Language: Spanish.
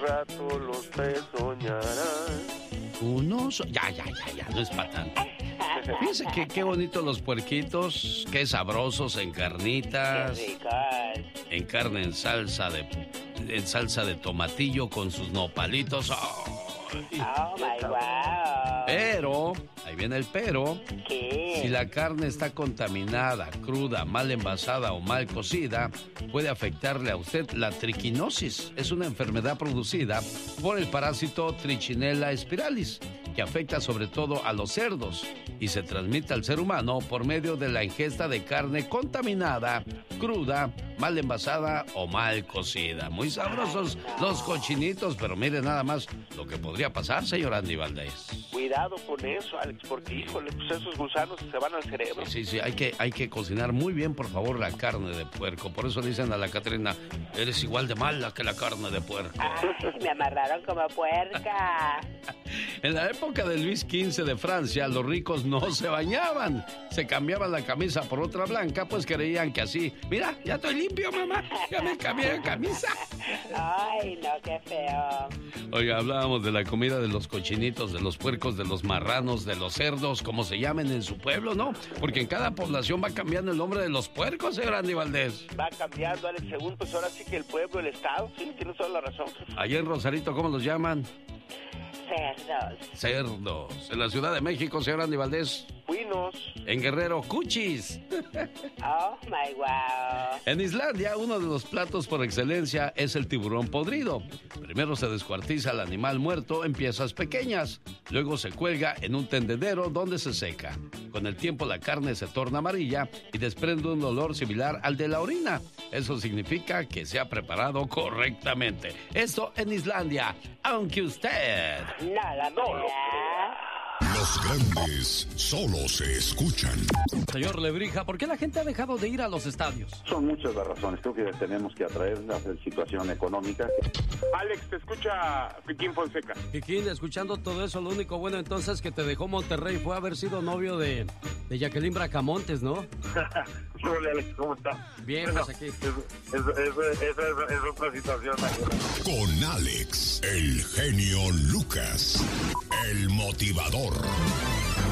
rato los pezoñarán. Ya, no es para tanto. Fíjense que qué bonitos los puerquitos, qué sabrosos en carnitas. Qué ricos. En carne en salsa de tomatillo con sus nopalitos. Oh my wow. Pero, ahí viene el pero. ¿Qué? Si la carne está contaminada, cruda, mal envasada o mal cocida, puede afectarle a usted la triquinosis. Es una enfermedad producida por el parásito Trichinella spiralis, que afecta sobre todo a los cerdos y se transmite al ser humano por medio de la ingesta de carne contaminada, cruda, mal envasada o mal cocida. Muy sabrosos los cochinitos, pero mire nada más lo que podría pasar, señor Andy Valdés. Cuidado con eso, Alex, porque, híjole, pues esos gusanos se van al cerebro. Sí, hay que cocinar muy bien, por favor, la carne de puerco. Por eso dicen a la Catrina, eres igual de mala que la carne de puerco. Ay, me amarraron como puerca. En la época de Luis XV de Francia, los ricos no se bañaban. Se cambiaban la camisa por otra blanca, pues creían que así, mira, ya estoy limpio, mamá, ya me cambié de camisa. Ay, no, qué feo. Oiga, hablábamos de la comida de los cochinitos, de los puercos, de los marranos, de los cerdos, como se llamen en su pueblo, ¿no? Porque en cada población va cambiando el nombre de los puercos, señor Andy Valdés. Va cambiando, Alex, según pues ahora sí que el pueblo, el estado, sí, tienes toda la razón. Allá en Rosarito, ¿cómo los llaman? Cerdos. Cerdos. En la Ciudad de México, señor Andy Valdés. Cuinos. En Guerrero, cuchis. Oh my wow. En Islandia, uno de los platos por excelencia es el tiburón podrido. Primero se descuartiza el animal muerto en piezas pequeñas. Luego se cuelga en un tendedero donde se seca. Con el tiempo la carne se torna amarilla y desprende un olor similar al de la orina. Eso significa que se ha preparado correctamente. Esto en Islandia, aunque usted No lo crea. Los grandes solo se escuchan. Señor Lebrija, ¿por qué la gente ha dejado de ir a los estadios? Son muchas las razones. Creo que tenemos que atraer la situación económica. Alex, te escucha Piquín Fonseca. Piquín, escuchando todo eso, lo único bueno entonces que te dejó Monterrey fue haber sido novio de Jacqueline Bracamontes, ¿no? Hola, Alex, ¿cómo estás? Bien, pues aquí. Esa es otra situación. Con Alex, el genio Lucas, el motivador.